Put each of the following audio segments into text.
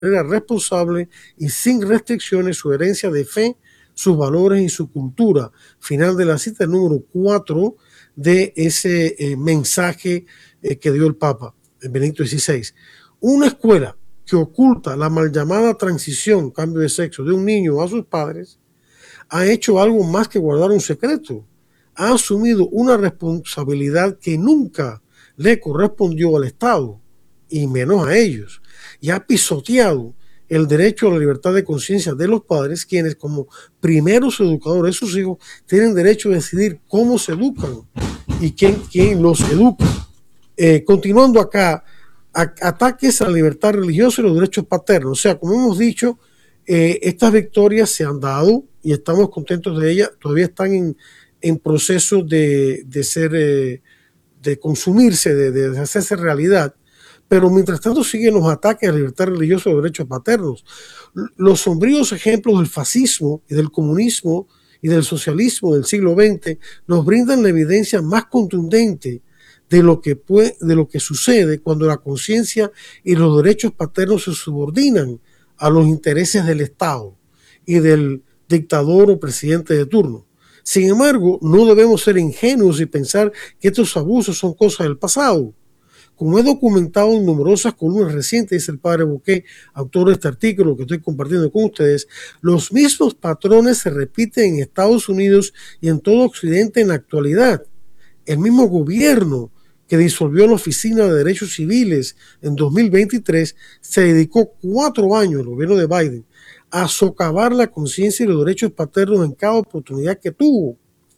manera responsable y sin restricciones su herencia de fe, sus valores y su cultura. Final de la cita número 4 de ese mensaje que dio el Papa Benedicto XVI. Una escuela que oculta la mal llamada transición, cambio de sexo, de un niño a sus padres, ha hecho algo más que guardar un secreto. Ha asumido una responsabilidad que nunca le correspondió al Estado, y menos a ellos, y ha pisoteado el derecho a la libertad de conciencia de los padres, quienes como primeros educadores de sus hijos tienen derecho a decidir cómo se educan y quién los educa. Continuando acá, ataques a la libertad religiosa y los derechos paternos. O sea, como hemos dicho, estas victorias se han dado y estamos contentos de ellas. Todavía están en proceso de ser, de consumirse, de hacerse realidad. Pero mientras tanto siguen los ataques a la libertad religiosa y los derechos paternos. Los sombríos ejemplos del fascismo y del comunismo y del socialismo del siglo XX nos brindan la evidencia más contundente de lo que sucede cuando la conciencia y los derechos paternos se subordinan a los intereses del Estado y del dictador o presidente de turno. Sin embargo, no debemos ser ingenuos y pensar que estos abusos son cosas del pasado. Como he documentado en numerosas columnas recientes, dice el padre Bouquet, autor de este artículo que estoy compartiendo con ustedes, los mismos patrones se repiten en Estados Unidos y en todo Occidente en la actualidad. El mismo gobierno que disolvió la Oficina de Derechos Civiles en 2023, se dedicó 4 años, el gobierno de Biden, a socavar la conciencia y los derechos paternos en cada oportunidad que tuvo.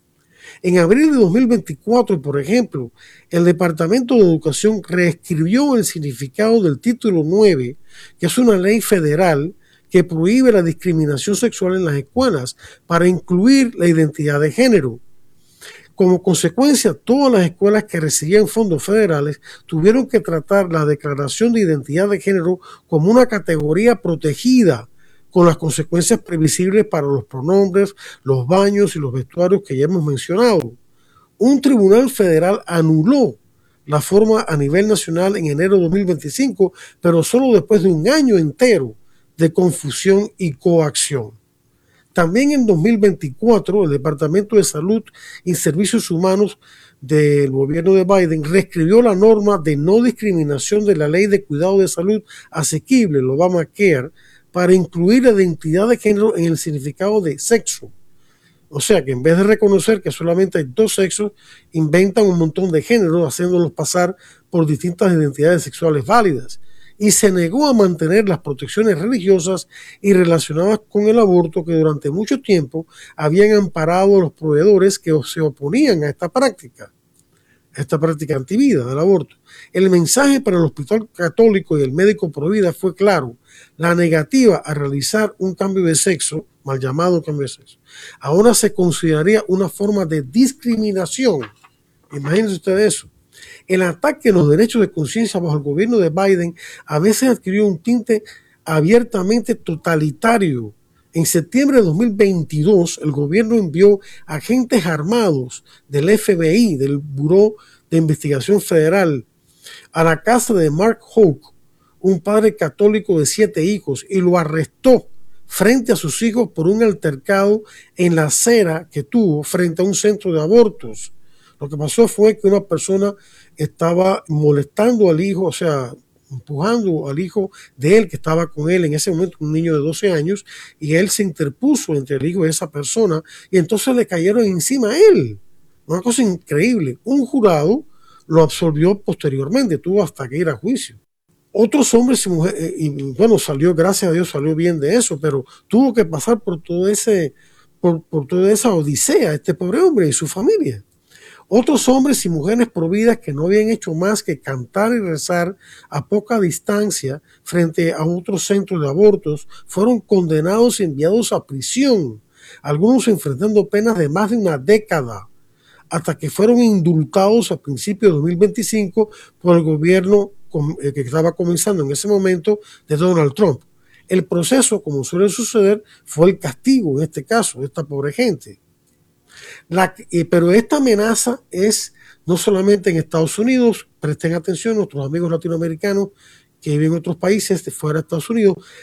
En abril de 2024, por ejemplo, el Departamento de Educación reescribió el significado del título 9, que es una ley federal que prohíbe la discriminación sexual en las escuelas para incluir la identidad de género. Como consecuencia, todas las escuelas que recibían fondos federales tuvieron que tratar la declaración de identidad de género como una categoría protegida, con las consecuencias previsibles para los pronombres, los baños y los vestuarios que ya hemos mencionado. Un tribunal federal anuló la forma a nivel nacional en enero de 2025, pero solo después de un año entero de confusión y coacción. También en 2024, el Departamento de Salud y Servicios Humanos del gobierno de Biden reescribió la norma de no discriminación de la Ley de Cuidado de Salud Asequible, el Obamacare, para incluir la identidad de género en el significado de sexo. O sea que en vez de reconocer que solamente hay 2 sexos, inventan un montón de géneros, haciéndolos pasar por distintas identidades sexuales válidas. Y se negó a mantener las protecciones religiosas y relacionadas con el aborto que durante mucho tiempo habían amparado a los proveedores que se oponían a esta práctica antivida del aborto. El mensaje para el Hospital Católico y el médico pro vida fue claro: la negativa a realizar un cambio de sexo, mal llamado cambio de sexo, ahora se consideraría una forma de discriminación. Imagínense ustedes eso. El ataque a los derechos de conciencia bajo el gobierno de Biden a veces adquirió un tinte abiertamente totalitario. En septiembre de 2022, el gobierno envió agentes armados del FBI, del Buró de Investigación Federal, a la casa de Mark Houck, un padre católico de 7 hijos, y lo arrestó frente a sus hijos por un altercado en la acera que tuvo frente a un centro de abortos. Lo que pasó fue que una persona estaba molestando al hijo, o sea, empujando al hijo de él que estaba con él en ese momento, un niño de 12 años, y él se interpuso entre el hijo de esa persona y entonces le cayeron encima a él. Una cosa increíble. Un jurado lo absolvió posteriormente, tuvo hasta que ir a juicio. Otros hombres y mujeres, y bueno, salió, gracias a Dios, salió bien de eso, pero tuvo que pasar por toda esa odisea, este pobre hombre y su familia. Otros hombres y mujeres providas que no habían hecho más que cantar y rezar a poca distancia frente a otros centros de abortos fueron condenados y enviados a prisión, algunos enfrentando penas de más de una década, hasta que fueron indultados a principios de 2025 por el gobierno que estaba comenzando en ese momento de Donald Trump. El proceso, como suele suceder, fue el castigo en este caso de esta pobre gente. Pero esta amenaza es no solamente en Estados Unidos, presten atención nuestros amigos latinoamericanos que viven en otros países de fuera de Estados Unidos,